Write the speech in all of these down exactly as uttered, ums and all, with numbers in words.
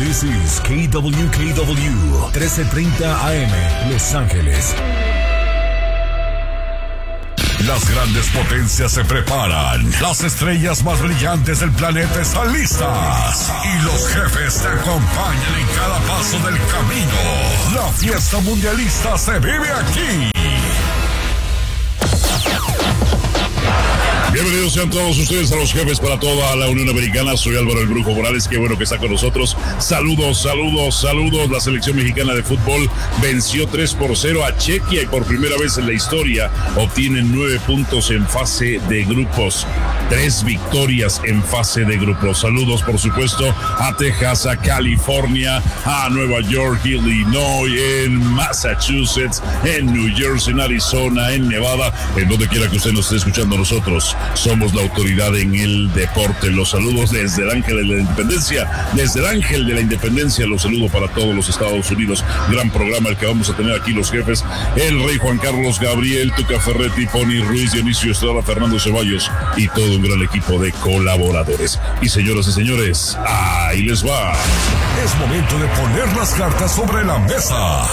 This is K W K W trece treinta A M, Los Ángeles. Las grandes potencias se preparan. Las estrellas más brillantes del planeta están listas. Y los jefes te acompañan en cada paso del camino. La fiesta mundialista se vive aquí. Bienvenidos sean todos ustedes a los jefes para toda la Unión Americana. Soy Álvaro el Brujo Morales, qué bueno que está con nosotros. Saludos, saludos, saludos. La selección mexicana de fútbol venció tres por cero a Chequia y por primera vez en la historia obtienen nueve puntos en fase de grupos. Tres victorias en fase de grupos. Saludos, por supuesto, a Texas, a California, a Nueva York, Illinois, en Massachusetts, en New Jersey, en Arizona, en Nevada, en donde quiera que usted nos esté escuchando a nosotros. Somos la autoridad en el deporte. Los saludos desde el Ángel de la Independencia. Desde el Ángel de la Independencia, los saludo para todos los Estados Unidos. Gran programa el que vamos a tener aquí los jefes. El Rey Juan Carlos Gabriel, Tuca Ferretti, Pony Ruiz, Dionisio Estrada, Fernando Ceballos y todo un gran equipo de colaboradores. Y señoras y señores, ahí les va. Es momento de poner las cartas sobre la mesa.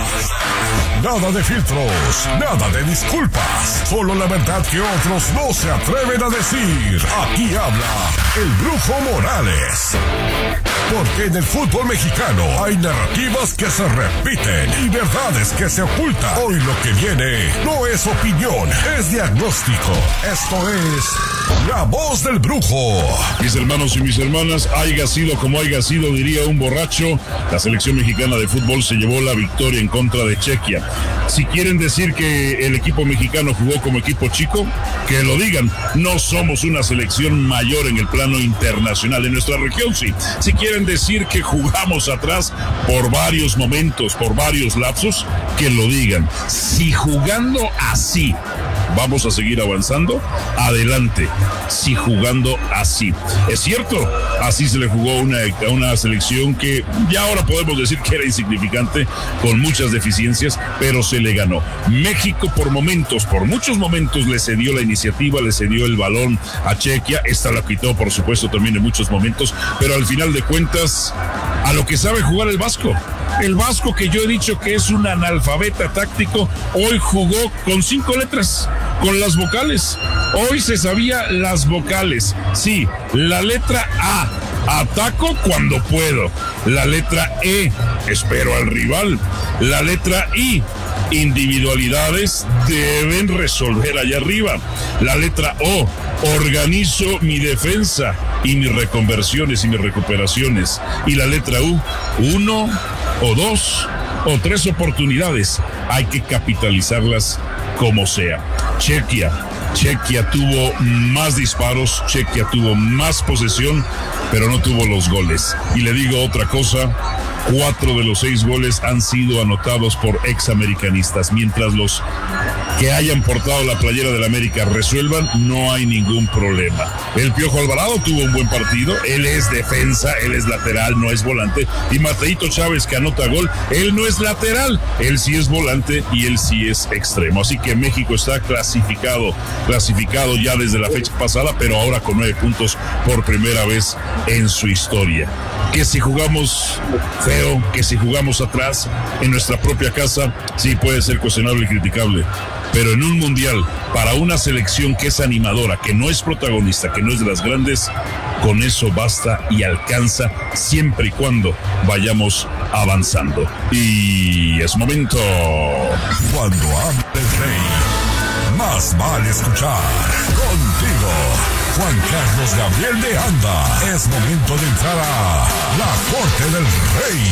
Nada de filtros, nada de disculpas, solo la verdad que otros no se atreven a decir. Aquí habla el Brujo Morales. Porque en el fútbol mexicano hay narrativas que se repiten y verdades que se ocultan. Hoy lo que viene no es opinión, es diagnóstico. Esto es La Voz del Brujo. Mis hermanos y mis hermanas, haya sido como haya sido, diría un borracho, la selección mexicana de fútbol se llevó la victoria en contra de Chequia. Si quieren decir que el equipo mexicano jugó como equipo chico, que lo digan. No somos una selección mayor en el plano internacional. En nuestra región sí. Si quieren decir que jugamos atrás por varios momentos, por varios lapsos, que lo digan. Si jugando así vamos a seguir avanzando, adelante. Si jugando así. Es cierto, así se le jugó una, a una selección que ya ahora podemos decir que era insignificante, con muchas deficiencias, pero se le ganó. México por momentos, por muchos momentos le cedió la iniciativa, le cedió el balón a Chequia. Esta la quitó, por supuesto, también en muchos momentos, pero al final de cuentas, a lo que sabe jugar el Vasco. El Vasco, que yo he dicho que es un analfabeta táctico, hoy jugó con cinco letras, con las vocales. Hoy se sabía las vocales. Sí, la letra A, ataco cuando puedo. La letra E, espero al rival. La letra I, individualidades deben resolver allá arriba. La letra O, organizo mi defensa y mis reconversiones y mis recuperaciones. Y la letra U, uno o dos o tres oportunidades, hay que capitalizarlas como sea. Chequia, Chequia tuvo más disparos, Chequia tuvo más posesión, pero no tuvo los goles. Y le digo otra cosa, cuatro de los seis goles han sido anotados por examericanistas. Mientras los que hayan portado la playera del América resuelvan, no hay ningún problema. El Piojo Alvarado tuvo un buen partido, él es defensa, él es lateral, no es volante. Y Mateito Chávez, que anota gol, él no es lateral, él sí es volante y él sí es extremo. Así que México está clasificado, clasificado ya desde la fecha pasada, pero ahora con nueve puntos por primera vez en su historia. Que si jugamos feo, que si jugamos atrás en nuestra propia casa, sí puede ser cuestionable y criticable. Pero en un mundial, para una selección que es animadora, que no es protagonista, que no es de las grandes, con eso basta y alcanza siempre y cuando vayamos avanzando. Y es momento. Cuando habla el rey, más vale escuchar. Contigo, Juan Carlos Gabriel de Anda. Es momento de entrar a la Corte del Rey.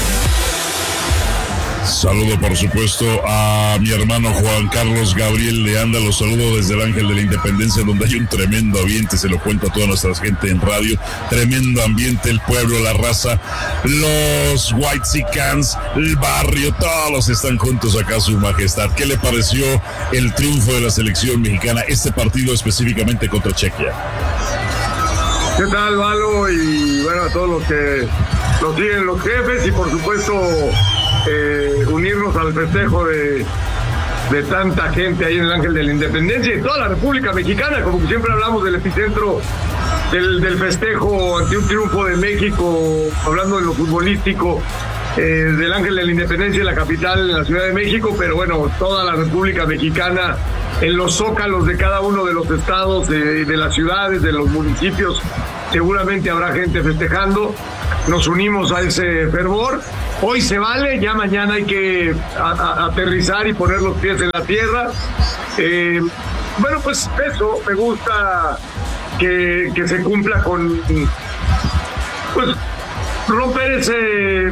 Saludo, por supuesto, a mi hermano Juan Carlos Gabriel de Anda. Los saludo desde el Ángel de la Independencia, donde hay un tremendo ambiente, se lo cuento a toda nuestra gente en radio. Tremendo ambiente, el pueblo, la raza, los Whitexicans, el barrio, todos están juntos acá, su majestad. ¿Qué le pareció el triunfo de la selección mexicana, este partido específicamente contra Chequia? ¿Qué tal, Valo? Y bueno, a todos los que nos siguen, los jefes, y por supuesto eh, unirnos al festejo de, de tanta gente ahí en el Ángel de la Independencia y toda la República Mexicana, como que siempre hablamos del epicentro del, del festejo ante un triunfo de México, hablando de lo futbolístico, eh, del Ángel de la Independencia en la capital, en la Ciudad de México, pero bueno, toda la República Mexicana, en los zócalos de cada uno de los estados, de, de las ciudades, de los municipios, seguramente habrá gente festejando. Nos unimos a ese fervor. Hoy se vale, ya mañana hay que a, a, aterrizar y poner los pies en la tierra. Eh, bueno, pues eso, me gusta que, que se cumpla con, pues, romper ese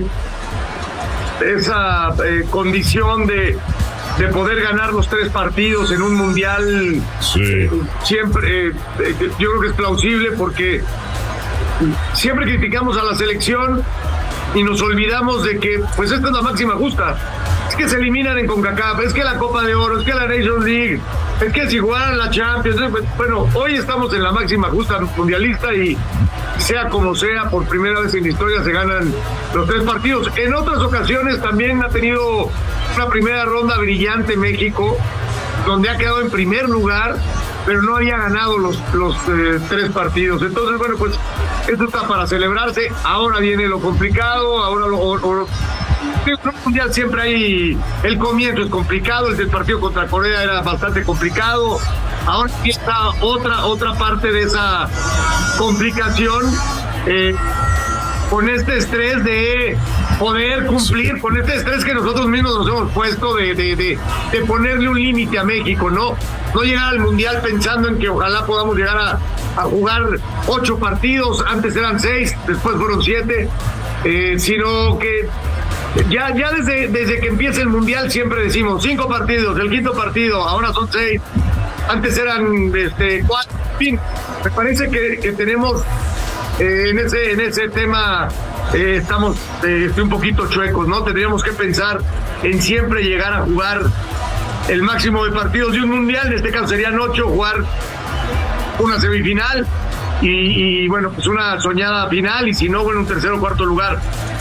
esa eh, condición de, de poder ganar los tres partidos en un mundial. Sí. Siempre, eh, yo creo que es plausible porque siempre criticamos a la selección y nos olvidamos de que pues esta es la máxima justa. Es que se eliminan en CONCACAF, es que la Copa de Oro, es que la Nations League, es que si jugaran la Champions. Bueno, hoy estamos en la máxima justa mundialista y sea como sea, por primera vez en la historia se ganan los tres partidos. En otras ocasiones también ha tenido una primera ronda brillante México, donde ha quedado en primer lugar, pero no había ganado los, los eh, tres partidos. Entonces, bueno, pues esto está para celebrarse. Ahora viene lo complicado, ahora lo... O, o, en un mundial siempre hay... El comienzo es complicado, el del partido contra Corea era bastante complicado. Ahora está otra, otra parte de esa complicación, eh, con este estrés de poder cumplir, con este estrés que nosotros mismos nos hemos puesto de, de, de, de ponerle un límite a México, ¿no? No llegar al mundial pensando en que ojalá podamos llegar a, a jugar ocho partidos, antes eran seis, después fueron siete, eh, sino que ya, ya desde, desde que empieza el mundial siempre decimos cinco partidos, el quinto partido, ahora son seis, antes eran este, cuatro, en fin, me parece que, que tenemos eh, en ese en ese tema eh, estamos eh, un poquito chuecos, ¿no? Tendríamos que pensar en siempre llegar a jugar el máximo de partidos de un mundial, en este caso serían ocho, jugar una semifinal y, y bueno, pues una soñada final, y si no, bueno, un tercer o cuarto lugar.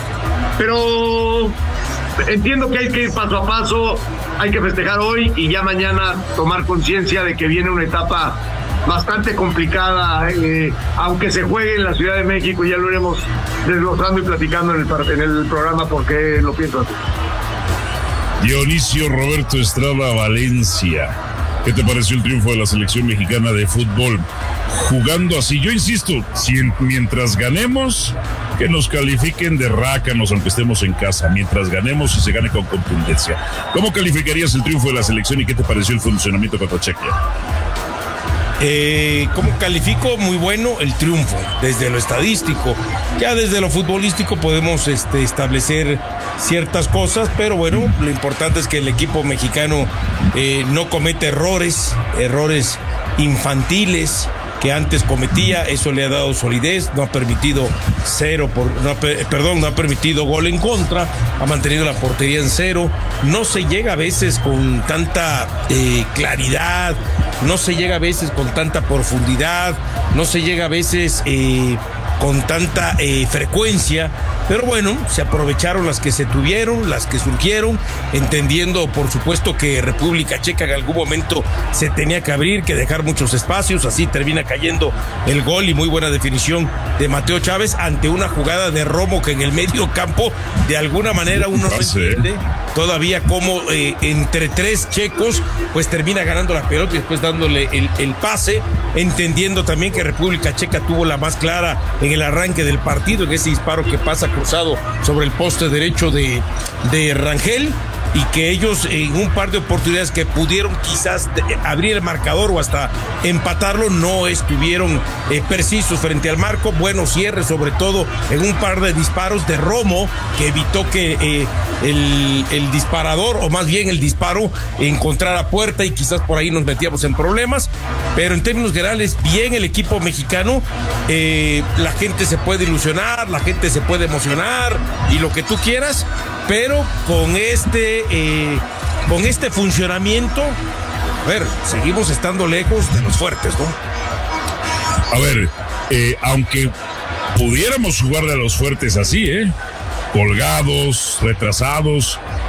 Pero entiendo que hay que ir paso a paso, hay que festejar hoy y ya mañana tomar conciencia de que viene una etapa bastante complicada, eh, aunque se juegue en la Ciudad de México, y ya lo iremos desglosando y platicando en el, en el programa porque lo pienso así. Dionisio Roberto Estrada Valencia, ¿qué te pareció el triunfo de la selección mexicana de fútbol? Jugando así, yo insisto, si en, mientras ganemos, que nos califiquen de rácanos aunque estemos en casa, mientras ganemos y se gane con contundencia. ¿Cómo calificarías el triunfo de la selección y qué te pareció el funcionamiento contra Chequia? Eh, ¿Cómo califico? Muy bueno el triunfo, desde lo estadístico. Ya desde lo futbolístico podemos este, establecer ciertas cosas, pero bueno, lo importante es que el equipo mexicano eh, no comete errores, errores infantiles que antes cometía. Eso le ha dado solidez, no ha permitido cero, por, no ha, perdón, no ha permitido gol en contra, ha mantenido la portería en cero, no se llega a veces con tanta eh, claridad, no se llega a veces con tanta profundidad, no se llega a veces eh, con tanta eh, frecuencia, pero bueno, se aprovecharon las que se tuvieron, las que surgieron, entendiendo por supuesto que República Checa en algún momento se tenía que abrir, que dejar muchos espacios, así termina cayendo el gol y muy buena definición de Mateo Chávez ante una jugada de Romo que en el medio campo de alguna manera uno no entiende todavía cómo eh, entre tres checos pues termina ganando la pelota y después dándole el, el pase, entendiendo también que República Checa tuvo la más clara en el arranque del partido, en ese disparo que pasa cruzado sobre el poste derecho de, de Rangel, y que ellos en un par de oportunidades que pudieron quizás abrir el marcador o hasta empatarlo, no estuvieron eh, precisos frente al marco. Buenos cierres, sobre todo en un par de disparos de Romo, que evitó que eh, el, el disparador, o más bien el disparo, encontrara puerta y quizás por ahí nos metíamos en problemas. Pero en términos generales, bien el equipo mexicano. Eh, la gente se puede ilusionar, la gente se puede emocionar y lo que tú quieras, pero con este eh, con este funcionamiento, a ver, seguimos estando lejos de los fuertes, ¿no? A ver, eh, aunque pudiéramos jugarle a los fuertes así, ¿eh? Colgados, retrasados,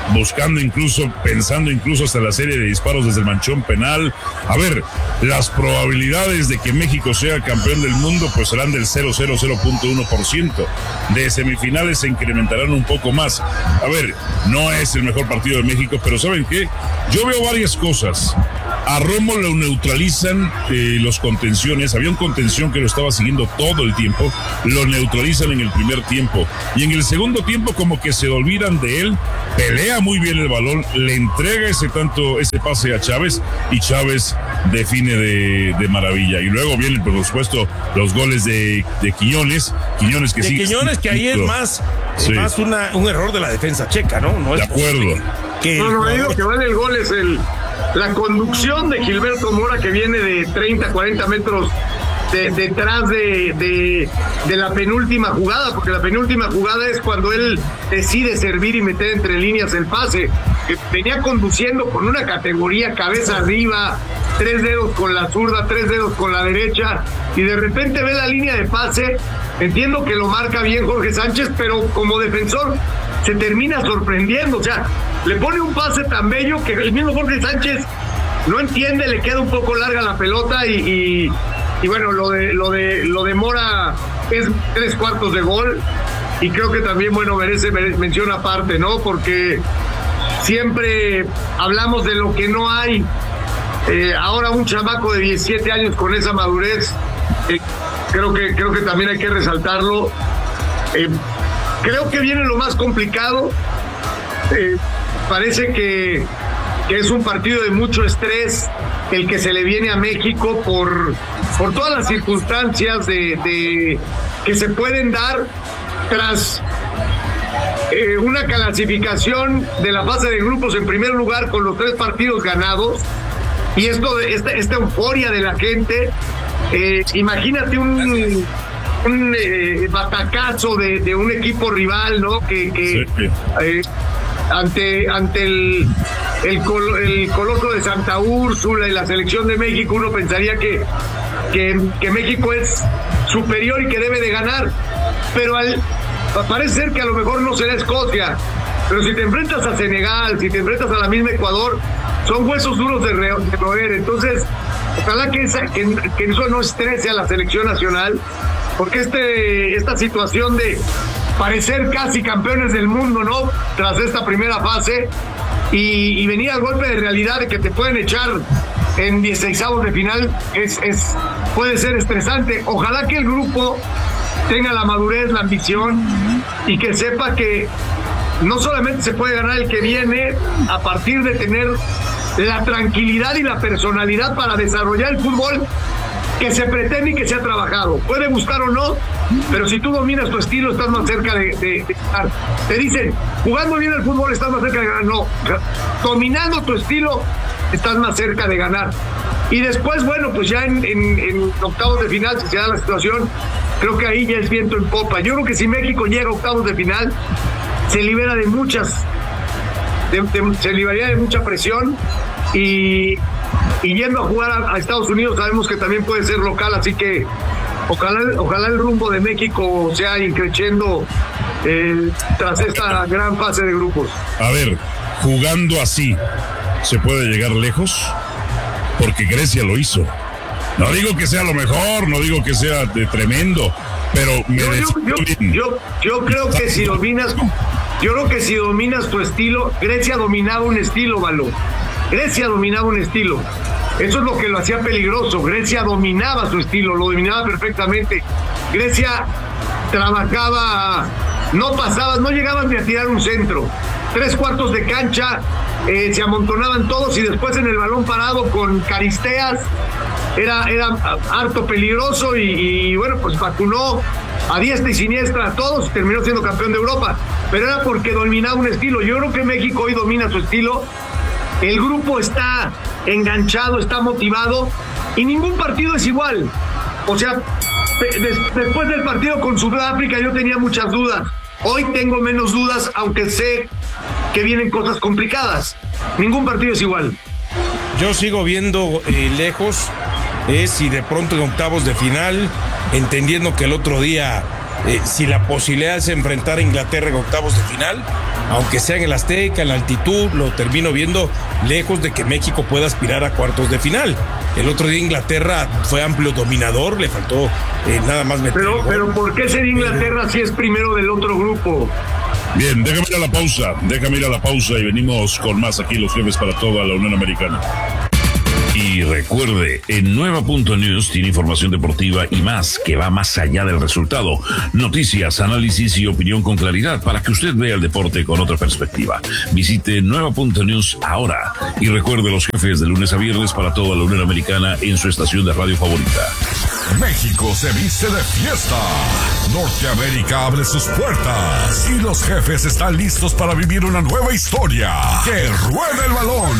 buscando incluso, pensando incluso hasta la serie de disparos desde el manchón penal. A ver, las probabilidades de que México sea campeón del mundo pues serán del cero coma cero cero punto uno por ciento. De semifinales se incrementarán un poco más. A ver, no es el mejor partido de México, pero ¿saben qué? Yo veo varias cosas. A Romo lo neutralizan eh, los contenciones. Había un contención que lo estaba siguiendo todo el tiempo. Lo neutralizan en el primer tiempo. Y en el segundo tiempo como que se olvidan de él. Pelea muy bien el balón. Le entrega ese tanto, ese pase a Chávez. Y Chávez define de, de maravilla. Y luego vienen, por supuesto, los goles de, de Quiñones. Quiñones que de sí. Quiñones que ahí es más, sí. más una, un error de la defensa checa, ¿no? No de es acuerdo. Que no, no, digo que vale el gol es el... La conducción de Gilberto Mora, que viene de treinta, cuarenta metros de, detrás de, de, de la penúltima jugada, porque la penúltima jugada es cuando él decide servir y meter entre líneas el pase, que venía conduciendo con una categoría cabeza arriba, tres dedos con la zurda, tres dedos con la derecha, y de repente ve la línea de pase. Entiendo que lo marca bien Jorge Sánchez, pero como defensor se termina sorprendiendo, o sea, le pone un pase tan bello que el mismo Jorge Sánchez no entiende, le queda un poco larga la pelota y, y, y bueno, lo de lo de lo de Mora es tres cuartos de gol y creo que también, bueno, merece, merece mención aparte, ¿no? Porque siempre hablamos de lo que no hay. Eh, ahora un chamaco de diecisiete años con esa madurez, eh, creo que creo que también hay que resaltarlo. Eh, creo que viene lo más complicado. Eh, parece que, que es un partido de mucho estrés el que se le viene a México por, por todas las circunstancias de, de que se pueden dar tras eh, una clasificación de la fase de grupos en primer lugar con los tres partidos ganados y esto esta, esta euforia de la gente. Eh, imagínate un un eh, batacazo de, de un equipo rival, ¿no? Que, que sí. eh, ante ante el el, col, el Coloso de Santa Úrsula y la selección de México, uno pensaría que, que, que México es superior y que debe de ganar, pero al, parece ser que a lo mejor no será Escocia, pero si te enfrentas a Senegal, si te enfrentas a la misma Ecuador, son huesos duros de, re, de roer. Entonces ojalá que, esa, que, que eso no estrese a la selección nacional, porque este esta situación de parecer casi campeones del mundo, ¿no? Tras esta primera fase y, y venir al golpe de realidad de que te pueden echar en dieciseisavos de final es, es puede ser estresante. Ojalá que el grupo tenga la madurez, la ambición y que sepa que no solamente se puede ganar el que viene a partir de tener la tranquilidad y la personalidad para desarrollar el fútbol que se pretende y que se ha trabajado. Puede gustar o no, pero si tú dominas tu estilo estás más cerca de, de, de ganar. Te dicen, jugando bien el fútbol estás más cerca de ganar. No, dominando tu estilo estás más cerca de ganar. Y después, bueno, pues ya en, en, en octavos de final, si se da la situación, creo que ahí ya es viento en popa. Yo creo que si México llega a octavos de final, se libera de muchas, de, de, se liberaría de mucha presión y, y yendo a jugar a, a Estados Unidos sabemos que también puede ser local, así que ojalá, ojalá el rumbo de México sea increciendo eh, tras esta gran fase de grupos. A ver, jugando así, ¿se puede llegar lejos? Porque Grecia lo hizo. No digo que sea lo mejor, no digo que sea de tremendo, pero me yo, yo, yo, yo, yo creo que si dominas, yo creo que si dominas tu estilo, Grecia dominaba un estilo, Valo. Grecia dominaba un estilo. Eso es lo que lo hacía peligroso. Grecia dominaba su estilo, lo dominaba perfectamente. Grecia trabajaba, no pasaba, no llegaban ni a tirar un centro. Tres cuartos de cancha, eh, se amontonaban todos y después en el balón parado con Caristeas era, era harto peligroso y, y bueno, pues vacunó a diestra y siniestra a todos y terminó siendo campeón de Europa, pero era porque dominaba un estilo. Yo creo que México hoy domina su estilo, el grupo está enganchado, está motivado y ningún partido es igual. O sea, de, después del partido con Sudáfrica yo tenía muchas dudas, hoy tengo menos dudas, aunque sé que vienen cosas complicadas. Ningún partido es igual. Yo sigo viendo eh, lejos, es si de pronto en octavos de final, entendiendo que el otro día eh, si la posibilidad es enfrentar a Inglaterra en octavos de final, aunque sea en el Azteca, en la altitud, lo termino viendo lejos de que México pueda aspirar a cuartos de final. El otro día Inglaterra fue amplio dominador, le faltó eh, nada más meter. Pero, pero ¿por qué ser Inglaterra si es primero del otro grupo? Bien, déjame ir a la pausa, déjame ir a la pausa y venimos con más aquí los jefes para toda la Unión Americana. Y recuerde, en Nueva punto News tiene información deportiva y más que va más allá del resultado. Noticias, análisis y opinión con claridad para que usted vea el deporte con otra perspectiva. Visite Nueva punto News ahora y recuerde los jefes de lunes a viernes para toda la Unión Americana en su estación de radio favorita. México se viste de fiesta. Norteamérica abre sus puertas y los jefes están listos para vivir una nueva historia. ¡Que ruede el balón!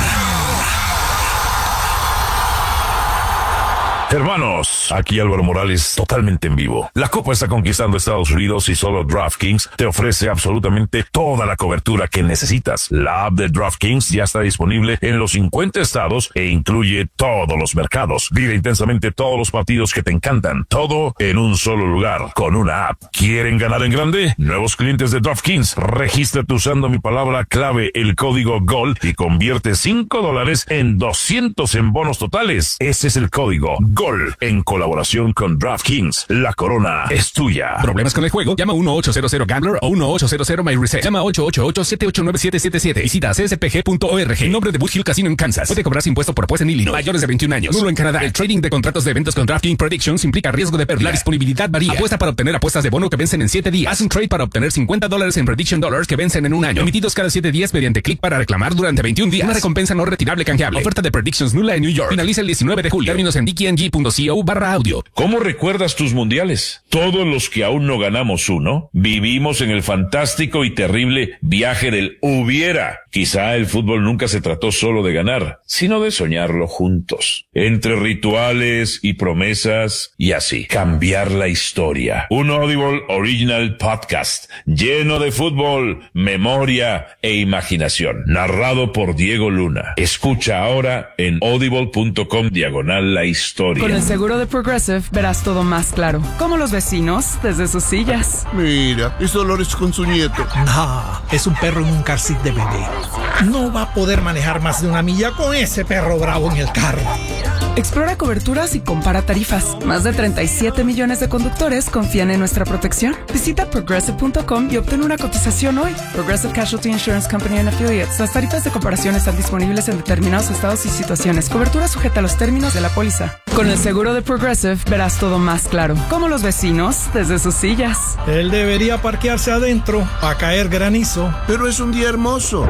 Hermanos, aquí Álvaro Morales, totalmente en vivo. La Copa está conquistando Estados Unidos y solo DraftKings te ofrece absolutamente toda la cobertura que necesitas. La app de DraftKings ya está disponible en los cincuenta estados e incluye todos los mercados. Vive intensamente todos los partidos que te encantan, todo en un solo lugar, con una app. ¿Quieren ganar en grande? Nuevos clientes de DraftKings, regístrate usando mi palabra clave, el código GOL, y convierte cinco dólares en doscientos en bonos totales. Ese es el código GOL, en colaboración con DraftKings. La corona es tuya. ¿Problemas con el juego? Llama uno ocho cero cero Gambler o uno ocho cero cero My Reset. Llama ocho ocho ocho siete ocho nueve siete siete siete. Visita c s p g punto org. En nombre de Boot Hill Casino en Kansas. Puede cobrarse impuesto por apuesta en Illinois. Mayores de veintiún años. Nulo en Canadá. El trading de contratos de eventos con DraftKings Predictions implica riesgo de pérdida. La disponibilidad varía. Apuesta para obtener apuestas de bono que vencen en siete días. Haz un trade para obtener cincuenta dólares en Prediction Dollars que vencen en un año. Emitidos cada siete días mediante clic para reclamar durante veintiún días. Una recompensa no retirable canjeable. Oferta de Predictions nula en New York. Finaliza el diecinueve de julio. Términos en d k n g punto co barra audio. ¿Cómo recuerdas tus mundiales? Todos los que aún no ganamos uno, vivimos en el fantástico y terrible viaje del hubiera. Quizá el fútbol nunca se trató solo de ganar, sino de soñarlo juntos. Entre rituales y promesas y así, cambiar la historia. Un Audible Original Podcast lleno de fútbol, memoria e imaginación. Narrado por Diego Luna. Escucha ahora en audible punto com diagonal la historia. Con el seguro de Progressive verás todo más claro. Como los vecinos desde sus sillas. Mira, es Dolores con su nieto. No, es un perro en un car seat de bebé. No va a poder manejar más de una milla con ese perro bravo en el carro. Explora coberturas y compara tarifas. Más de treinta y siete millones de conductores confían en nuestra protección. Visita progressive punto com y obtén una cotización hoy. Progressive Casualty Insurance Company and Affiliates. Las tarifas de comparación están disponibles en determinados estados y situaciones. Cobertura sujeta a los términos de la póliza. Con el seguro de Progressive verás todo más claro. Como los vecinos desde sus sillas. Él debería parquearse adentro a caer granizo. Pero es un día hermoso.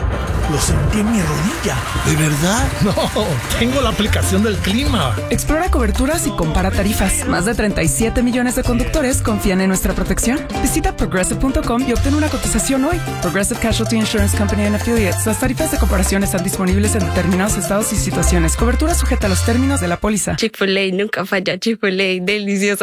Lo sentí en mi rodilla. ¿De verdad? No, tengo la aplicación del clima. Explora coberturas y compara tarifas. Más de treinta y siete millones de conductores confían en nuestra protección. Visita progressive punto com y obtén una cotización hoy. Progressive Casualty Insurance Company and Affiliates. Las tarifas de comparación están disponibles en determinados estados y situaciones. Cobertura sujeta a los términos de la póliza. Chick-fil-A nunca falla. Chick-fil-A, delicioso.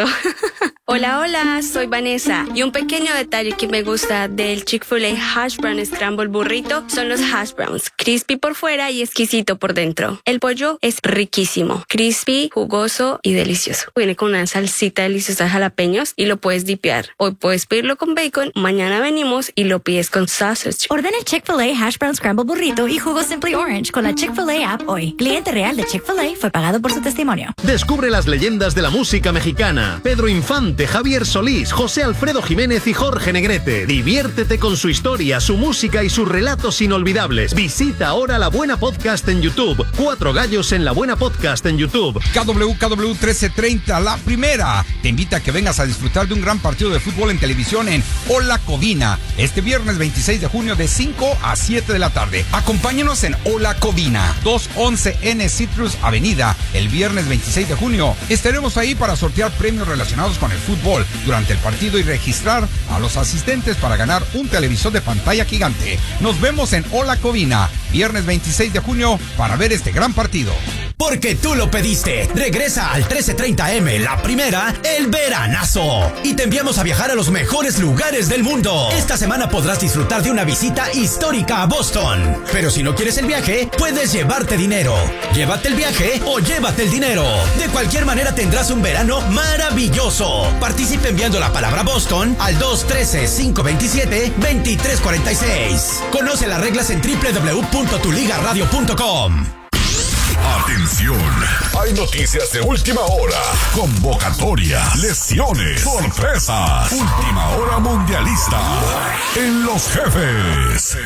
Hola, hola, soy Vanessa y un pequeño detalle que me gusta del Chick-fil-A Hash Brown Scramble Burrito son los hash browns, crispy por fuera y exquisito por dentro. El pollo es riquísimo, crispy, jugoso y delicioso. Viene con una salsita deliciosa de jalapeños y lo puedes dipear. Hoy puedes pedirlo con bacon, mañana venimos y lo pides con sausage. Ordena el Chick-fil-A Hash Brown Scramble Burrito y jugo Simply Orange con la Chick-fil-A app hoy. Cliente real de Chick-fil-A fue pagado por su testimonio. Descubre las leyendas de la música mexicana. Pedro Infante, Javier Solís, José Alfredo Jiménez y Jorge Negrete. Diviértete con su historia, su música y sus relatos inolvidables. Visita ahora La Buena Podcast en YouTube. Cuatro gallos en La Buena Podcast en YouTube. K W K W trece treinta, La Primera, te invita a que vengas a disfrutar de un gran partido de fútbol en televisión en Hola Covina, este viernes veintiséis de junio de cinco a siete de la tarde. Acompáñanos en Hola Covina, doscientos once N Citrus Avenida, el viernes veintiséis de junio. Estaremos ahí para sortear premios relacionados con el fútbol durante el partido y registrar a los asistentes para ganar un televisor de pantalla gigante. Nos vemos en Hola Covina, viernes veintiséis de junio, para ver este gran partido. porque tú lo pediste. Regresa al trece treinta eme, La Primera, el veranazo. Y te enviamos a viajar a los mejores lugares del mundo. Esta semana podrás disfrutar de una visita histórica a Boston. Pero si no quieres el viaje, puedes llevarte dinero. Llévate el viaje o llévate el dinero. De cualquier manera tendrás un verano maravilloso. Participe enviando la palabra Boston al dos uno tres, cinco dos siete, dos tres cuatro seis. Conoce las reglas en doble u doble u doble u punto tu liga radio punto com. Atención, hay noticias de última hora, convocatorias, lesiones, sorpresas, última hora mundialista en Los Jefes.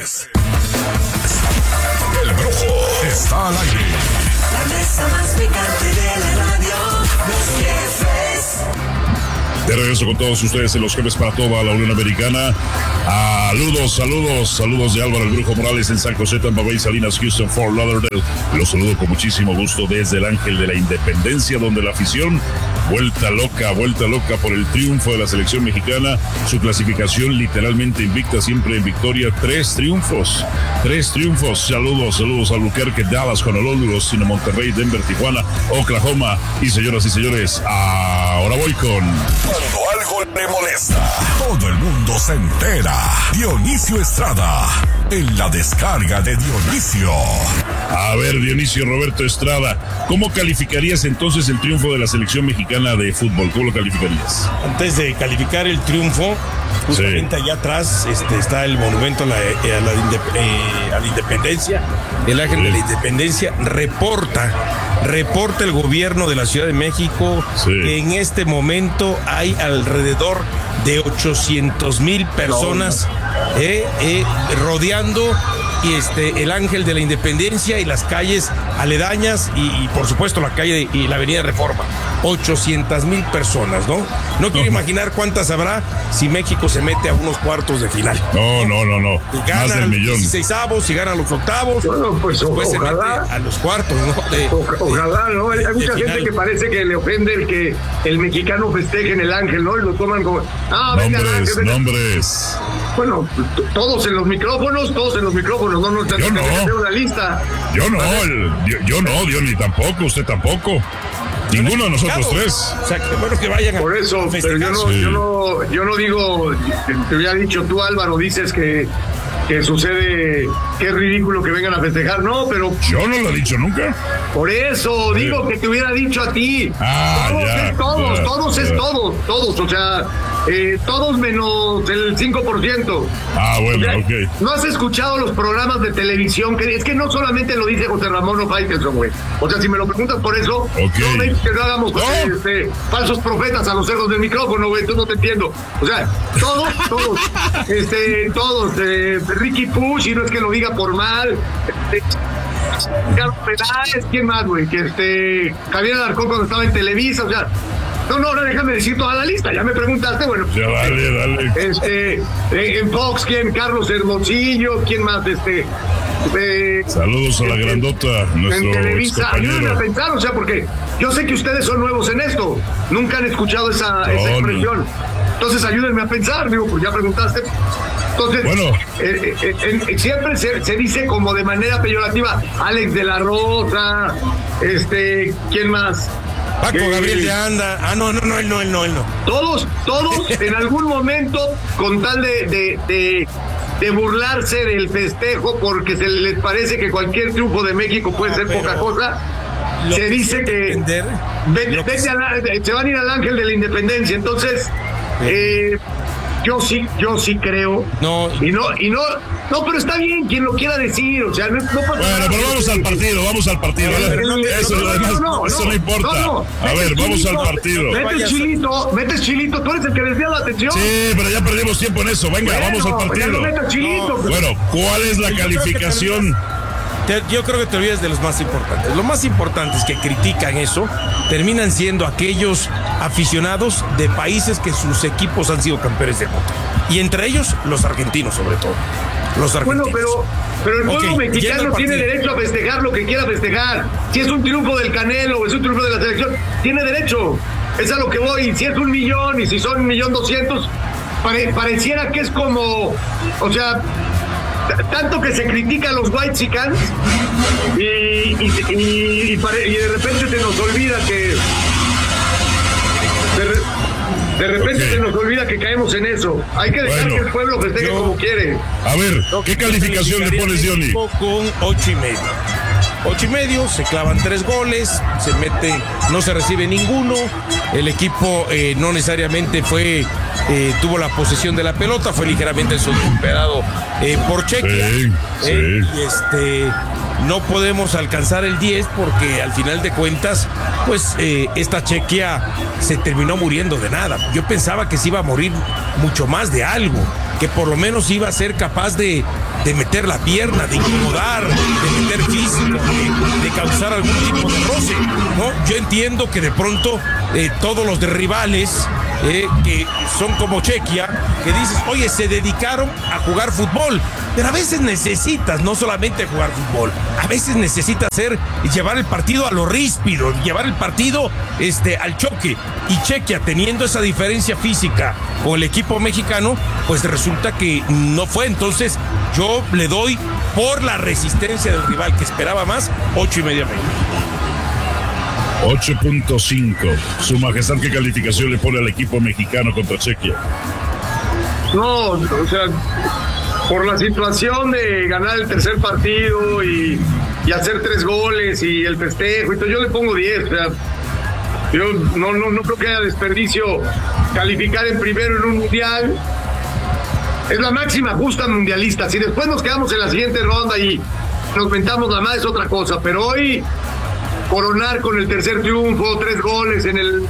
El Brujo está al aire. La mesa más picante de la radio, Los Jefes. De regreso con todos ustedes en Los Jefes para toda la Unión Americana. Saludos, saludos, saludos de Álvaro el Brujo Morales en San José, Tampa Bay, Salinas, Houston, Fort Lauderdale. Los saludo con muchísimo gusto desde el Ángel de la Independencia, donde la afición vuelta loca, vuelta loca por el triunfo de la selección mexicana. Su clasificación literalmente invicta, siempre en victoria. Tres triunfos, tres triunfos. Saludos, saludos a Albuquerque, Dallas, Honolulu, sino Monterrey, Denver, Tijuana, Oklahoma. Y señoras y señores, ahora voy con... Cuando algo te molesta, todo el mundo se entera. Dionisio Estrada, en la descarga de Dionisio. A ver, Dionisio Roberto Estrada, ¿cómo calificarías entonces el triunfo de la selección mexicana de fútbol? ¿Cómo lo calificarías? Antes de calificar el triunfo, justamente sí, allá atrás este, está el monumento a la, a la, eh, a la independencia. El Ángel sí. de la Independencia reporta, reporta el gobierno de la Ciudad de México sí. que en este momento hay alrededor de ochocientos mil personas no, no. Eh, eh, rodeando y este el Ángel de la Independencia y las calles aledañas y, y por supuesto la calle y la avenida Reforma. ochocientas mil personas, ¿no? No quiero uh-huh. imaginar cuántas habrá si México se mete a unos cuartos de final. No, no, no, no. Y gana más del millón. dieciseisavos y gana los octavos. Bueno, pues después ojalá. Se mete a los cuartos, ¿no? De, o, ojalá, ¿no? Hay de, mucha de gente final. que parece que le ofende el que el mexicano festeje en el Ángel, ¿no? Y lo toman como... Ah, nombres, venga, Ángel, venga. nombres. Bueno, t- todos en los micrófonos, todos en los micrófonos, no nos yo no. hacer una lista. Yo no, el, yo, yo no, Dios ni tampoco, usted tampoco. Ninguno de nosotros tres. O sea, que bueno que vayan a Por eso, pero yo no, sí. yo no, yo no digo, te había dicho tú, Álvaro, dices que, que sucede, que es ridículo que vengan a festejar, no, pero... Yo no lo he dicho nunca. Por eso, sí. digo que te hubiera dicho a ti. Ah, todos ya, es todos, ya, todos ya. es todos, todos, o sea, eh, todos menos el cinco por ciento. Ah, bueno, o sea, ok. ¿No has escuchado los programas de televisión? Que es que no solamente lo dice José Ramón o Faitelson, güey. O sea, si me lo preguntas por eso, okay. no me dices que no hagamos ¿No? Este, falsos profetas a los cerdos del micrófono, güey, tú no te entiendo. O sea, todos, todos, este, todos, eh, Ricky Push, y no es que lo diga por mal, este, Carlos Peláez, ¿quién más, güey? Que este, Javier Alarcón cuando estaba en Televisa, o sea, no, no, ahora déjame decir toda la lista, ya me preguntaste, bueno. Ya, dale, dale. Este, eh, en Fox, ¿quién? Carlos Hermosillo, ¿quién más? Este, eh, saludos a la grandota, nuestro en Televisa, ayúdenme a compañero. pensar, o sea, porque yo sé que ustedes son nuevos en esto, nunca han escuchado esa, No, esa expresión. no. Entonces ayúdenme a pensar, digo, pues ya preguntaste. Entonces, bueno. eh, eh, eh, siempre se, se dice como de manera peyorativa, Alex de la Rosa, este, ¿quién más? Paco Eh, Gabriel de Anda. Ah, no, no, no, él no, él no, él no. Todos, todos en algún momento, con tal de, de, de, de burlarse del festejo, porque se les parece que cualquier triunfo de México puede No, ser pero poca cosa, se que dice que, entender, vete, lo que vete a la- se van a ir al Ángel de la Independencia. Entonces, eh, yo sí, yo sí creo. No. Y no, y no, no, pero está bien quien lo quiera decir, o sea, no, no pasa Bueno, nada. pero vamos al partido, vamos al partido. Pero no, Eso, no, además, no, no, eso no, no importa. no, no. A Metes ver, vamos chilito, al partido. Metes chilito, metes chilito, tú eres el que desvía la atención. Sí, pero ya perdimos tiempo en eso. Venga, Bueno, vamos al ya partido. no metas chilito. Bueno, ¿cuál es la Yo creo que calificación? Te- yo creo que te olvidas de los más importantes. Los más importantes que critican eso terminan siendo aquellos aficionados de países que sus equipos han sido campeones del mundo. Y entre ellos, los argentinos, sobre todo. Los argentinos. Bueno, pero, pero el pueblo Ok, yendo mexicano al tiene partido. derecho a festejar lo que quiera festejar. Si es un triunfo del Canelo o es un triunfo de la selección, tiene derecho. Es a lo que voy. Si es un millón y si son un millón doscientos, pare- pareciera que es como, o sea, tanto que se critica a los Whitexicans y, y, y, y, pare, y de repente se nos olvida que de, re, de repente okay. se nos olvida que caemos en eso. Hay que dejar bueno, que el pueblo festeje yo, como quiere. A ver, ¿qué calificación le pones, Johnny? Con ocho y medio. Ocho y medio, se clavan tres goles, se mete, no se recibe ninguno. El equipo eh, no necesariamente fue, eh, tuvo la posesión de la pelota, fue ligeramente superado eh, por Chequia. Sí, eh, sí. Y este, no podemos alcanzar el diez porque al final de cuentas, pues eh, esta Chequia se terminó muriendo de nada. Yo pensaba que se iba a morir mucho más de algo, que por lo menos iba a ser capaz de, de meter la pierna, de incomodar, de meter físico, de, de causar algún tipo de roce, ¿no? Yo entiendo que de pronto eh, todos los de rivales eh, que son como Chequia, que dices, oye, se dedicaron a jugar fútbol, pero a veces necesitas no solamente jugar fútbol, a veces necesitas hacer y llevar el partido a lo ríspido, llevar el partido este, al choque, y Chequia teniendo esa diferencia física con el equipo mexicano, pues resulta que no fue. Entonces yo le doy, por la resistencia del rival que esperaba más, ocho y media. ocho punto cinco. Su majestad, ¿qué calificación le pone al equipo mexicano contra Chequia? No, o sea, por la situación de ganar el tercer partido y, y hacer tres goles y el festejo y todo, yo le pongo diez. O sea, yo no, no, no creo que haya desperdicio calificar en primero en un mundial. Es la máxima justa mundialista. Si después nos quedamos en la siguiente ronda y nos mentamos la madre es otra cosa, pero hoy coronar con el tercer triunfo, tres goles en el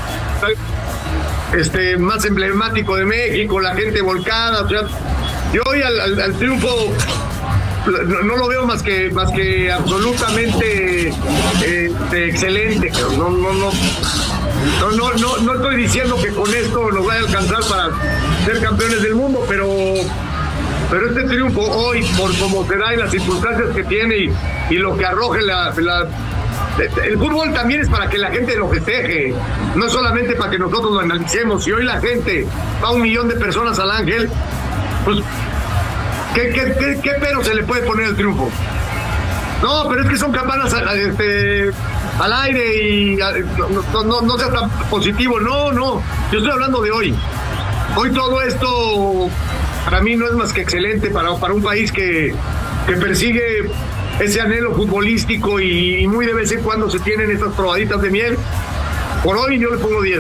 este más emblemático de México, la gente volcada, o sea, yo hoy al, al, al triunfo no, no lo veo más que más que absolutamente eh, excelente. No, no, no, no, no, no, no estoy diciendo que con esto nos vaya a alcanzar para ser campeones del mundo, pero pero este triunfo hoy, por cómo se da y las circunstancias que tiene y, y lo que arroje la, la el fútbol también es para que la gente lo festeje, no es solamente para que nosotros lo analicemos. Si hoy la gente va un millón de personas al Ángel, pues ¿qué, qué, qué, qué pero se le puede poner al triunfo? No, pero es que son campanas este, al aire y no, no, no sea tan positivo. No, no, yo estoy hablando de hoy. Hoy todo esto para mí no es más que excelente para, para un país que, que persigue ese anhelo futbolístico y, y muy de vez en cuando se tienen estas probaditas de miel. Por hoy yo le pongo diez.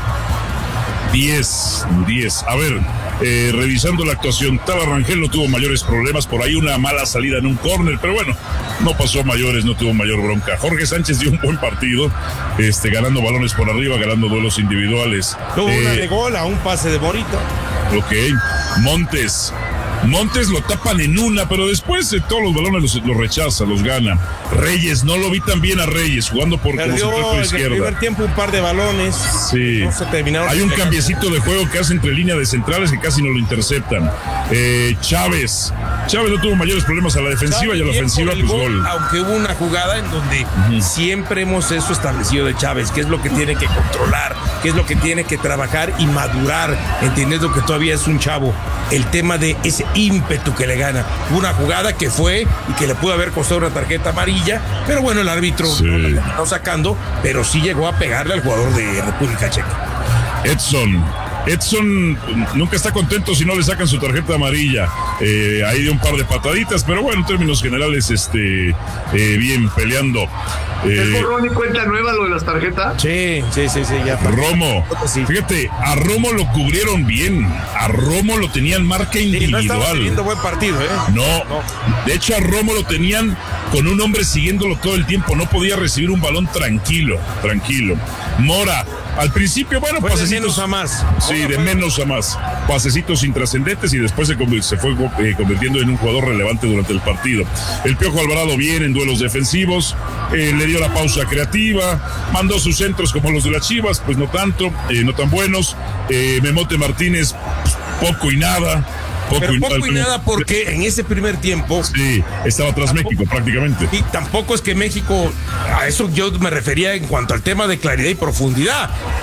diez, diez. A ver, eh, revisando la actuación, Tala Rangel no tuvo mayores problemas, por ahí una mala salida en un córner, pero bueno, no pasó a mayores, no tuvo mayor bronca. Jorge Sánchez dio un buen partido, este, ganando balones por arriba, ganando duelos individuales. Tuvo eh, una de gol a un pase de Morita. Ok, Montes. Montes lo tapan en una, pero después eh, todos los balones los, los rechaza, los gana. Reyes, no lo vi tan bien a Reyes, jugando por, perdió por izquierda. En el primer tiempo un par de balones. Sí. No se terminaron. Hay un cambiecito de juego que hace entre línea de centrales que casi no lo interceptan. Eh, Chávez. Chávez no tuvo mayores problemas a la defensiva Chávez, y a la ofensiva, pues gol, gol. Aunque hubo una jugada en donde uh-huh. siempre hemos eso establecido de Chávez, que es lo que tiene que controlar, que es lo que tiene que trabajar y madurar, entendiendo que todavía es un chavo. El tema de ese ímpetu que le gana. Una jugada que fue y que le pudo haber costado una tarjeta amarilla, pero bueno, el árbitro sí. no la terminó sacando, pero sí llegó a pegarle al jugador de República Checa. Edson. Edson nunca está contento si no le sacan su tarjeta amarilla. Eh, ahí dio un par de pataditas, pero bueno, en términos generales, este, eh, bien peleando. Eh, ¿Es borrón y cuenta nueva lo de las tarjetas? Sí, sí, sí, sí. Ya Romo, sí. Fíjate, a Romo lo cubrieron bien. A Romo lo tenían marca individual. Sí, no estaba teniendo buen partido, ¿eh? No, no, de hecho a Romo lo tenían con un hombre siguiéndolo todo el tiempo. No podía recibir un balón tranquilo, tranquilo. Mora. Al principio, bueno, fue pasecitos de menos a más. Sí, de menos a más. Pasecitos intrascendentes y después se, se fue eh, convirtiendo en un jugador relevante durante el partido. El Piojo Alvarado bien en duelos defensivos, eh, le dio la pausa creativa, mandó sus centros como los de las Chivas, pues no tanto, eh, no tan buenos. Eh, Memote Martínez, poco y nada. Poco Pero y poco y nada porque en ese primer tiempo sí, estaba atrás tampoco, México prácticamente. Y tampoco es que México, a eso yo me refería en cuanto al tema de claridad y profundidad.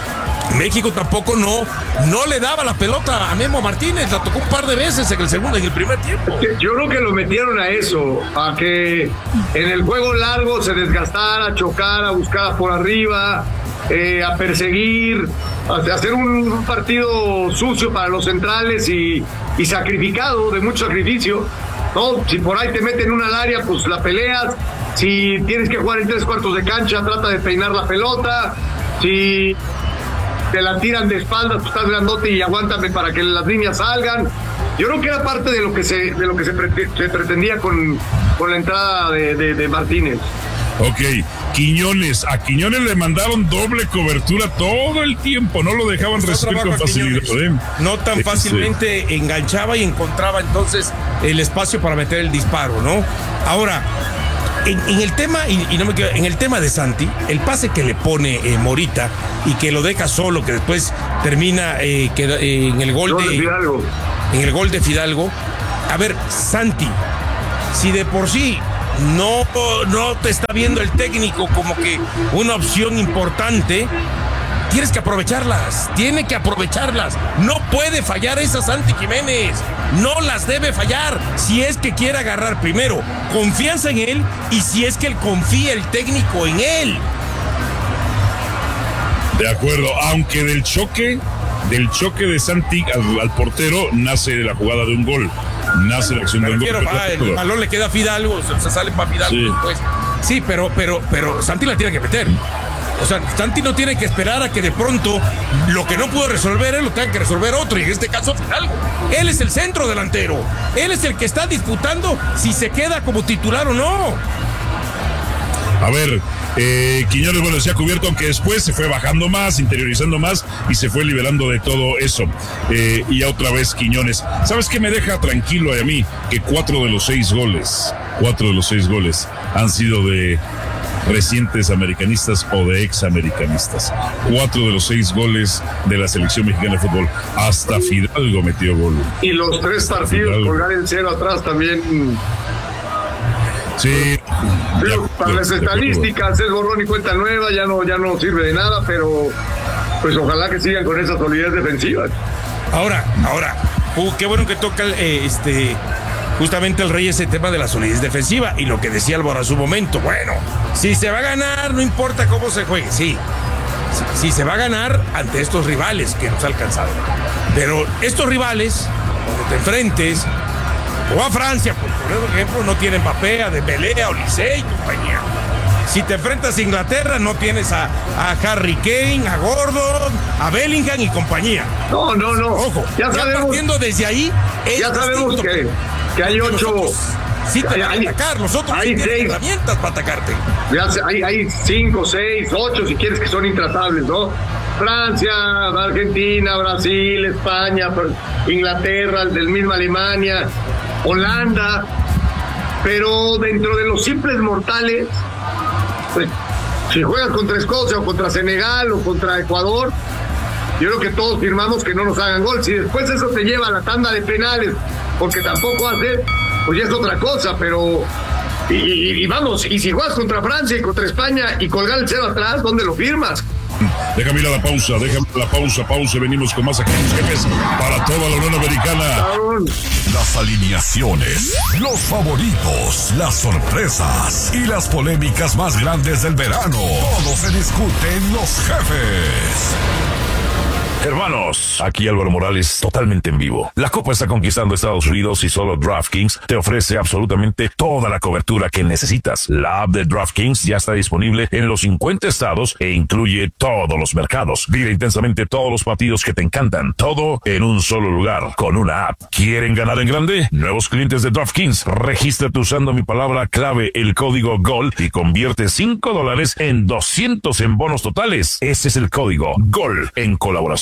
México tampoco no, no le daba la pelota a Memo Martínez, la tocó un par de veces en el segundo y en el primer tiempo. Yo creo que lo metieron a eso, a que en el juego largo se desgastara, chocara, buscara por arriba, eh, a perseguir, a hacer un, un partido sucio para los centrales y, y sacrificado, de mucho sacrificio. No, si por ahí te meten una al área, pues la peleas. Si tienes que jugar en tres cuartos de cancha, trata de peinar la pelota. Si te la tiran de espaldas, pues estás grandote y aguántame para que las líneas salgan. Yo creo que era parte de lo que se, de lo que se, pre- se pretendía con, con la entrada de, de, de Martínez. Ok, Quiñones, a Quiñones le mandaron doble cobertura todo el tiempo, no lo dejaban recibir con facilidad. ¿eh? No tan fácilmente sí. enganchaba y encontraba entonces el espacio para meter el disparo, ¿no? Ahora, en, en el tema, y, y no me quedo, en el tema de Santi, el pase que le pone eh, Morita y que lo deja solo, que después termina eh, que, eh, en el gol de, Fidalgo. en el gol de Fidalgo. A ver, Santi, si de por sí no, no te está viendo el técnico como que una opción importante, tienes que aprovecharlas, tiene que aprovecharlas. No puede fallar esa Santi Jiménez, no las debe fallar si es que quiere agarrar primero confianza en él y si es que él confía el técnico en él. De acuerdo, aunque del choque, del choque de Santi al, al portero nace la jugada de un gol. Nace la acción de un gol. Va, el balón le queda a Fidalgo, se, se sale para Fidalgo sí. después. Sí, pero, pero, pero Santi la tiene que meter. O sea, Santi no tiene que esperar a que de pronto lo que no pudo resolver él lo tenga que resolver otro, y en este caso Fidalgo. Él es el centro delantero. Él es el que está disputando si se queda como titular o no. A ver, eh, Quiñones, bueno, se ha cubierto, aunque después se fue bajando más, interiorizando más y se fue liberando de todo eso. Eh, y otra vez Quiñones. ¿Sabes qué me deja tranquilo a mí? Que cuatro de los seis goles, cuatro de los seis goles han sido de recientes americanistas o de ex-americanistas. Cuatro de los seis goles de la selección mexicana de fútbol. Hasta Fidalgo metió gol. Y los tres partidos, colgar el cero atrás también. Sí. Pero para las estadísticas es borrón y cuenta nueva, ya no, ya no sirve de nada, pero pues ojalá que sigan con esa solidez defensiva. Ahora, ahora, uh, qué bueno que toca eh, este justamente el Rey ese tema de la solidez defensiva y lo que decía Álvaro a su momento. Bueno, si se va a ganar, no importa cómo se juegue, sí. Si, si se va a ganar ante estos rivales que nos ha alcanzado. Pero estos rivales, cuando te enfrentes, o a Francia, por ejemplo, no tienen Mbappé, a Dembélé, a Olise y compañía. Si te enfrentas a Inglaterra, no tienes a, a Harry Kane, a Gordon, a Bellingham y compañía. No, no, no. Ojo, ya, ya sabemos, partiendo desde ahí. Ya sabemos que, que hay ocho. Sí, te van a atacar, los otros hay sí seis herramientas para atacarte. Ya hay, hay cinco, seis, ocho, si quieres, que son intratables, ¿no? Francia, Argentina, Brasil, España, Inglaterra, del mismo Alemania, Holanda, pero dentro de los simples mortales, pues, si juegas contra Escocia o contra Senegal o contra Ecuador, yo creo que todos firmamos que no nos hagan gol. Si después eso te lleva a la tanda de penales, porque tampoco hacer, pues ya es otra cosa, pero y, y, y vamos, y si juegas contra Francia y contra España y colgar el cero atrás, ¿dónde lo firmas? Déjame ir a la pausa, déjame la pausa, pausa, venimos con más aquí en los jefes para toda la Unión Americana. Las alineaciones, los favoritos, las sorpresas y las polémicas más grandes del verano. Todo se discute en Los Jefes. Hermanos, aquí Álvaro Morales, totalmente en vivo. La Copa está conquistando Estados Unidos y solo DraftKings te ofrece absolutamente toda la cobertura que necesitas. La app de DraftKings ya está disponible en los cincuenta estados e incluye todos los mercados. Vive intensamente todos los partidos que te encantan, todo en un solo lugar, con una app. ¿Quieren ganar en grande? Nuevos clientes de DraftKings, regístrate usando mi palabra clave, el código GOL, y convierte cinco dólares en doscientos en bonos totales. Ese es el código GOL, en colaboración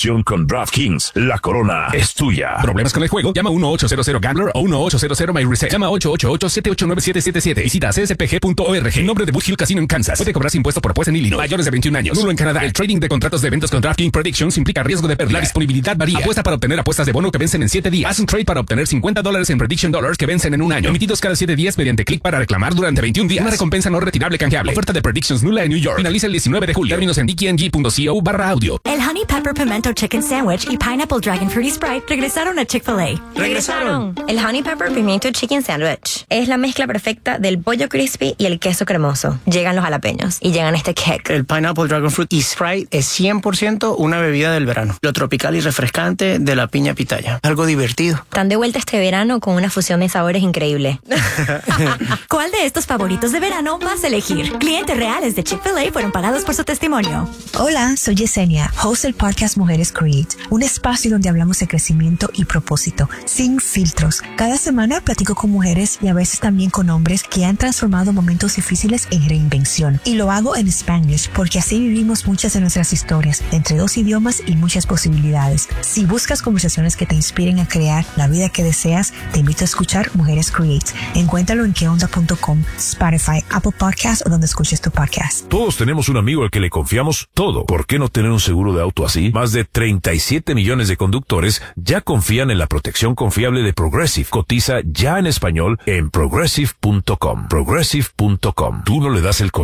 diversión con DraftKings. La corona es tuya. ¿Problemas con el juego? Llama uno ocho cero cero Gambler o uno ocho cero cero My Reset. Llama ocho ocho ocho siete ocho nueve siete siete siete. Visita c s p g punto org. En nombre de Boot Hill Casino en Kansas. Puede cobrarse impuesto por apuesta en Illinois. Mayores de veintiún años. Nulo en Canadá. El trading de contratos de eventos con DraftKings Predictions implica riesgo de pérdida. La disponibilidad varía. Apuesta para obtener apuestas de bono que vencen en siete días. Haz un trade para obtener cincuenta dólares en Prediction Dollars que vencen en un año. Emitidos cada siete días mediante clic para reclamar durante veintiún días. Una recompensa no retirable canjeable. Oferta de Predictions nula en New York. Finaliza el diecinueve de julio. Términos en d k n g punto co barra audio. El Honey Pepper Pimento Chicken Sandwich y Pineapple Dragon Fruity Sprite regresaron a Chick-fil-A. ¡Regresaron! El Honey Pepper Pimiento Chicken Sandwich es la mezcla perfecta del pollo crispy y el queso cremoso. Llegan los jalapeños y llegan este kick. El Pineapple Dragon Fruit y Sprite es cien por ciento una bebida del verano. Lo tropical y refrescante de la piña pitaya. Algo divertido. Están de vuelta este verano con una fusión de sabores increíble. ¿Cuál de estos favoritos de verano vas a elegir? Clientes reales de Chick-fil-A fueron pagados por su testimonio. Hola, soy Yesenia, host del podcast Mujeres Create, un espacio donde hablamos de crecimiento y propósito, sin filtros. Cada semana platico con mujeres y a veces también con hombres que han transformado momentos difíciles en reinvención. Y lo hago en Spanglish porque así vivimos muchas de nuestras historias, entre dos idiomas y muchas posibilidades. Si buscas conversaciones que te inspiren a crear la vida que deseas, te invito a escuchar Mujeres Create. Encuéntralo en que onda punto com, Spotify, Apple Podcasts o donde escuches tu podcast. Todos tenemos un amigo al que le confiamos todo. ¿Por qué no tener un seguro de auto así? Más de treinta y siete millones de conductores ya confían en la protección confiable de Progressive. Cotiza ya en español en progressive punto com. progressive punto com. Tú no le das el